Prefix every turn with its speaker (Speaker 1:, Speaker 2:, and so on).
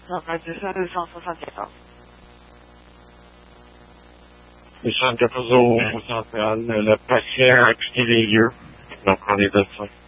Speaker 1: 274.
Speaker 2: 214 au central. Le patient a quitté les lieux. Donc, on est de ça.